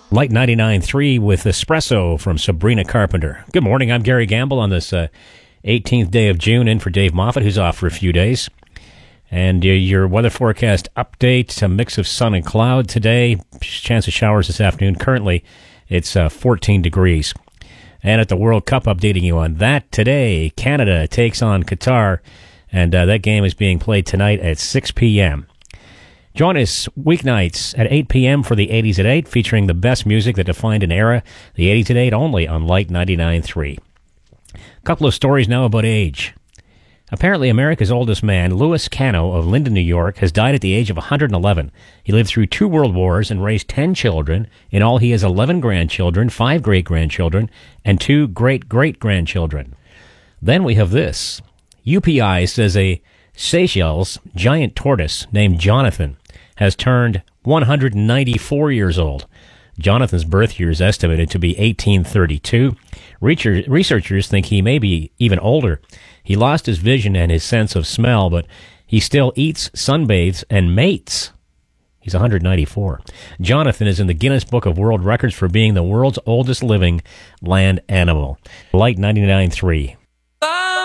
Light 99.3 with Espresso from Sabrina Carpenter. Good morning, I'm Gary Gamble on this 18th day of June, in for Dave Moffat, who's off for a few days. And your weather forecast update, a mix of sun and cloud today, chance of showers this afternoon. Currently, it's 14 degrees. And at the World Cup, updating you on that today, Canada takes on Qatar, and that game is being played tonight at 6 p.m. Join us weeknights at 8 p.m. for the 80s at 8, featuring the best music that defined an era, the 80s at 8, only on Light 99.3. A couple of stories now about age. Apparently, America's oldest man, Louis Cano of Linden, New York, has died at the age of 111. He lived through 2 world wars and raised 10 children. In all, he has 11 grandchildren, 5 great-grandchildren, and 2 great-great-grandchildren. Then we have this. UPI says a Seychelles giant tortoise named Jonathan has turned 194 years old. Jonathan's birth year is estimated to be 1832. Researchers think he may be even older. He lost his vision and his sense of smell, but he still eats, sunbathes, and mates. He's 194. Jonathan is in the Guinness Book of World Records for being the world's oldest living land animal. Light 99.3.